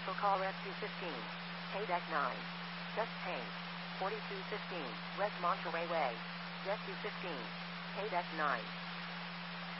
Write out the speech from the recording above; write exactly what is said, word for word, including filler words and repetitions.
Commercial call Rescue fifteen. Pay deck nine. Just paid. forty-two fifteen. West Monterey Way. Rescue fifteen. Pay deck nine.